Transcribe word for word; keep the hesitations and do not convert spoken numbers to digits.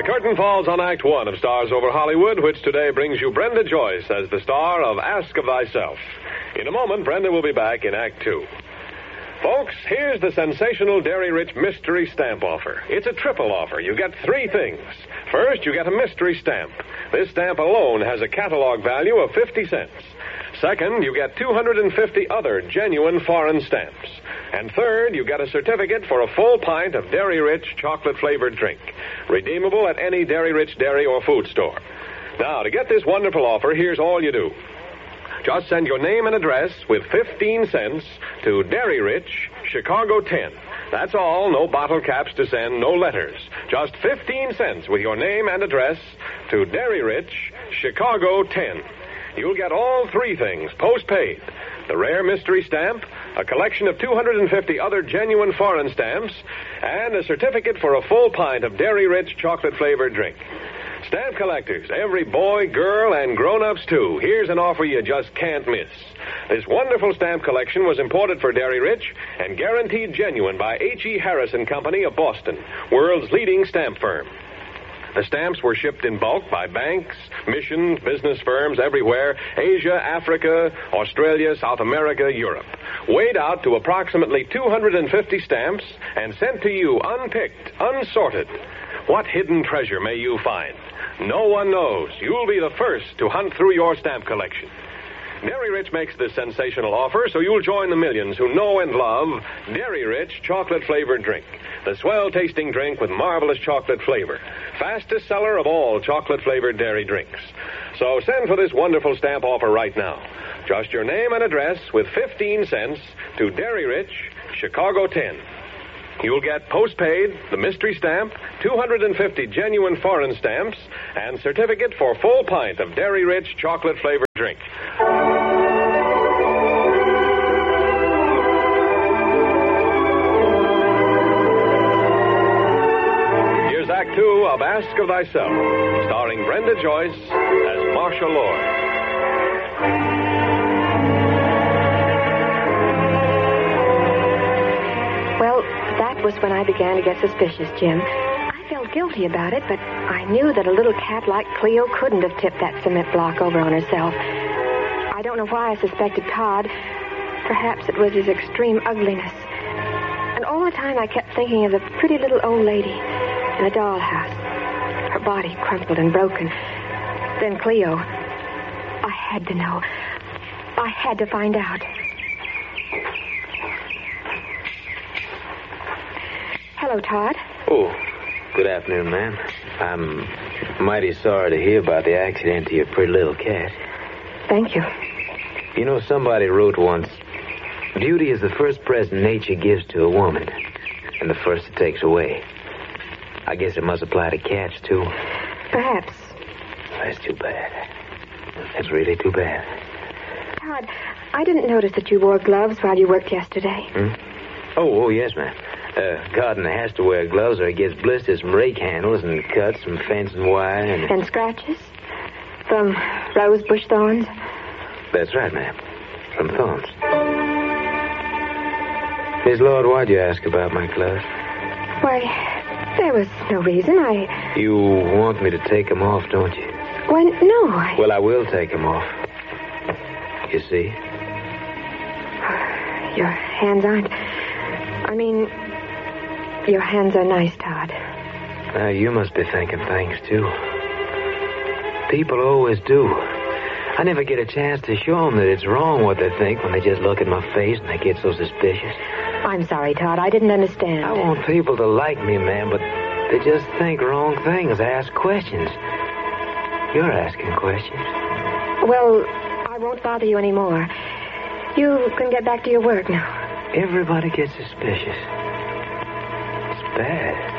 The curtain falls on Act One of Stars Over Hollywood, which today brings you Brenda Joyce as the star of Ask of Thyself. In a moment, Brenda will be back in Act Two. Folks, here's the sensational Dairy Rich mystery stamp offer. It's a triple offer. You get three things. First, you get a mystery stamp. This stamp alone has a catalog value of fifty cents. Second, you get two hundred fifty other genuine foreign stamps. And third, you get a certificate for a full pint of Dairy Rich chocolate-flavored drink, redeemable at any Dairy Rich dairy or food store. Now, to get this wonderful offer, here's all you do. Just send your name and address with fifteen cents to Dairy Rich, Chicago ten. That's all. No bottle caps to send, no letters. Just fifteen cents with your name and address to Dairy Rich, Chicago ten. You'll get all three things postpaid. The rare mystery stamp, a collection of two hundred fifty other genuine foreign stamps, and a certificate for a full pint of Dairy Rich chocolate-flavored drink. Stamp collectors, every boy, girl, and grown-ups, too. Here's an offer you just can't miss. This wonderful stamp collection was imported for Dairy Rich and guaranteed genuine by H E. Harris and Company of Boston, world's leading stamp firm. The stamps were shipped in bulk by banks, missions, business firms everywhere, Asia, Africa, Australia, South America, Europe. Weighed out to approximately two hundred fifty stamps and sent to you unpicked, unsorted. What hidden treasure may you find? No one knows. You'll be the first to hunt through your stamp collection. Dairy Rich makes this sensational offer, so you'll join the millions who know and love Dairy Rich chocolate-flavored drink. The swell-tasting drink with marvelous chocolate flavor. Fastest seller of all chocolate-flavored dairy drinks. So send for this wonderful stamp offer right now. Just your name and address with fifteen cents to Dairy Rich, Chicago ten. You'll get postpaid, the mystery stamp, two hundred fifty genuine foreign stamps, and certificate for full pint of Dairy Rich chocolate-flavored drink. Here's Act Two of Ask of Thyself, starring Brenda Joyce as Marcia Lord. That was when I began to get suspicious, Jim. I felt guilty about it, but I knew that a little cat like Cleo couldn't have tipped that cement block over on herself. I don't know why I suspected Todd. Perhaps it was his extreme ugliness. And all the time I kept thinking of the pretty little old lady in the dollhouse, her body crumpled and broken. Then Cleo. I had to know. I had to find out. Hello, Todd. Oh, good afternoon, ma'am. I'm mighty sorry to hear about the accident to your pretty little cat. Thank you. You know, somebody wrote once, beauty is the first present nature gives to a woman, and the first it takes away. I guess it must apply to cats, too. Perhaps. That's too bad. That's really too bad. Todd, I didn't notice that you wore gloves while you worked yesterday. Hmm? Oh, oh, yes, ma'am. Uh, gardener has to wear gloves or he gets blisters from rake handles and cuts from fence and wire and... And scratches? From rose bush thorns? That's right, ma'am. From thorns. Miss Lord, why'd you ask about my gloves? Why, there was no reason. I... You want me to take them off, don't you? Why, no, I... Well, I will take them off. You see? Your hands aren't... I mean... Your hands are nice, Todd. Now, you must be thinking things, too. People always do. I never get a chance to show them that it's wrong what they think when they just look at my face and they get so suspicious. I'm sorry, Todd. I didn't understand. I want people to like me, ma'am, but they just think wrong things, ask questions. You're asking questions. Well, I won't bother you anymore. You can get back to your work now. Everybody gets suspicious. Bad.